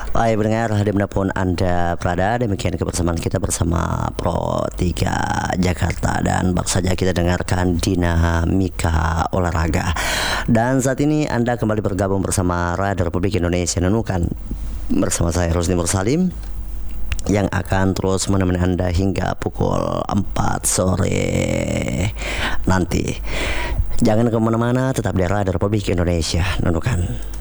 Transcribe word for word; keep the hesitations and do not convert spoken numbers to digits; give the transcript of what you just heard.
Baik pendengar, dimanapun Anda berada, demikian kebersamaan kita bersama Pro tiga Jakarta. Dan baru saja kita dengarkan dinamika olahraga. Dan saat ini Anda kembali bergabung bersama Radio Republik Indonesia Nunukan, bersama saya Rusdi Mursalim, yang akan terus menemani Anda hingga pukul empat sore nanti. Jangan kemana-mana, tetap di Radio Republik Indonesia Nunukan.